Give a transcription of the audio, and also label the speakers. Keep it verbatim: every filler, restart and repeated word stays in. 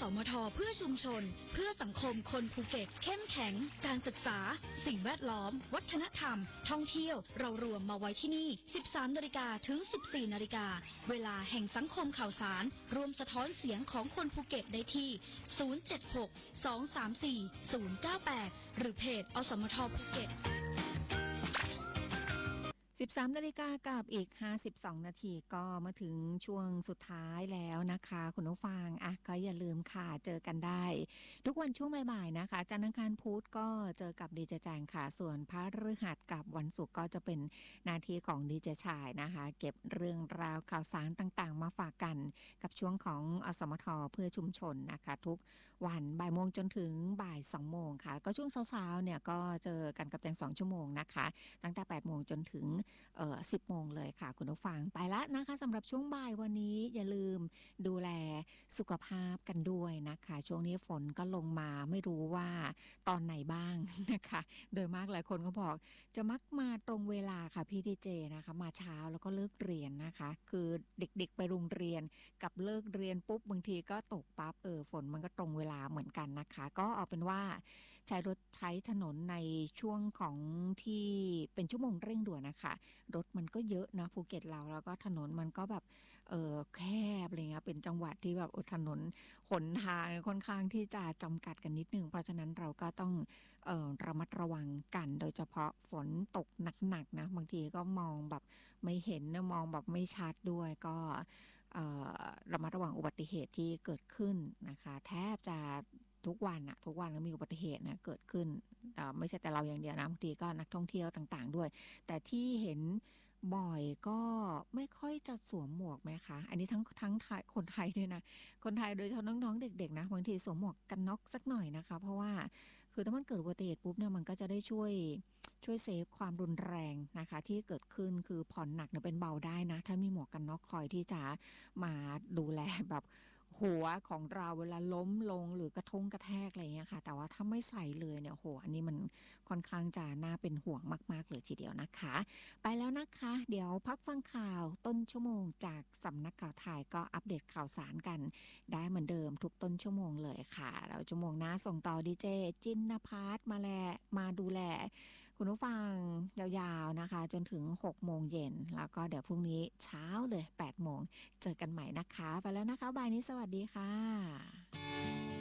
Speaker 1: สมทเพื่อชุมชนเพื่อสังคมคนภูเก็ตเข้มแข็งการศึกษาสิ่งแวดล้อมวัฒนธรรมท่องเที่ยวเรารวมมาไว้ที่นี่ สิบสามนาฬิกา ถึง สิบสี่นาฬิกา เวลาแห่งสังคมข่าวสารรวมสะท้อนเสียงของคนภูเก็ตได้ที่ ศูนย์ เจ็ด หก สอง สาม สี่ ศูนย์ เก้า แปด หรือเพจอสมทภูเก็ต
Speaker 2: สิบสามนาฬิกากับอีกห้าสิบสองนาทีก็มาถึงช่วงสุดท้ายแล้วนะคะคุณผู้ฟังอ่ะก็อย่าลืมค่ะเจอกันได้ทุกวันช่วงบ่ายๆนะคะจันทร์อังคารพุธก็เจอกับดีเจแจงค่ะส่วนพฤหัสกับวันศุกร์ก็จะเป็นหน้าที่ของดีเจชายนะคะเก็บเรื่องราวข่าวสารต่างๆมาฝากกันกับช่วงของอสมทเพื่อชุมชนนะคะทุกวันบ่ายโมงจนถึงบ่ายสองโมงค่ะก็ช่วงเช้าๆเนี่ยก็เจอกันกับแจงสองชั่วโมงนะคะตั้งแต่แปดโมงจนถึงเอ่อสิบโมงเลยค่ะคุณผู้ฟังไปละนะคะสำหรับช่วงบ่ายวันนี้อย่าลืมดูแลสุขภาพกันด้วยนะคะช่วงนี้ฝนก็ลงมาไม่รู้ว่าตอนไหนบ้างนะคะโดยมากหลายคนก็บอกจะมักมาตรงเวลาค่ะพี่ดีเจนะคะมาเช้าแล้วก็เลิกเรียนนะคะคือเด็กๆไปโรงเรียนกับเลิกเรียนปุ๊บบางทีก็ตกปั๊บเออฝนมันก็ตรงเวลาเหมือนกันนะคะก็เอาเป็นว่าใช้รถใช้ถนนในช่วงของที่เป็นชั่วโมงเร่งด่วนนะคะรถมันก็เยอะนะภูเก็ตเราแล้วก็ถนนมันก็แบบเออแคบอะไรเงี้ยเป็นจังหวัดที่แบบถนนหนทางค่อนข้างที่จะจำกัดกันนิดนึงเพราะฉะนั้นเราก็ต้องเอ่อระมัดระวังกันโดยเฉพาะฝนตกหนักๆนะบางทีก็มองแบบไม่เห็นนะมองแบบไม่ชัดด้วยก็ระมัดระวังอุบัติเหตุที่เกิดขึ้นนะคะแทบจะทุกวันอะทุกวันก็มีอุบัติเหตุนะเกิดขึ้นไม่ใช่แต่เราอย่างเดียวนะบางทีก็นักท่องเที่ยวต่างๆด้วยแต่ที่เห็นบ่อยก็ไม่ค่อยจะสวมหมวกไหมคะอันนี้ทั้งทั้งคนไทยด้วยนะคนไทยโดยเฉพาะน้องๆเด็กๆนะบางทีสวมหมวกกันน็อกสักหน่อยนะคะเพราะว่าคือถ้ามันเกิดอุบัติเหตุปุ๊บเนี่ยมันก็จะได้ช่วยช่วยเซฟความรุนแรงนะคะที่เกิดขึ้นคือผ่อนหนักเนี่ยเป็นเบาได้นะถ้ามีหมวกกันน็อกคอยที่จะมาดูแลแบบหัวของเราเวลาล้มลงหรือกระทงกระแทกอะไรอย่างเงี้ยค่ะแต่ว่าถ้าไม่ใส่เลยเนี่ยโหอันนี้มันค่อนข้างจะน่าเป็นห่วงมากๆเลยทีเดียวนะคะไปแล้วนะคะเดี๋ยวพักฟังข่าวต้นชั่วโมงจากสำนักข่าวไทยก็อัปเดตข่าวสารกันได้เหมือนเดิมทุกต้นชั่วโมงเลยค่ะเราชั่วโมงหน้าส่งต่อดีเจจินนภัสมาแลมาดูแลคุณผู้ฟังยาวๆนะคะจนถึงหกโมงเย็นแล้วก็เดี๋ยวพรุ่งนี้เช้าเลยแปดโมงเจอกันใหม่นะคะไปแล้วนะคะบ่ายนี้สวัสดีค่ะ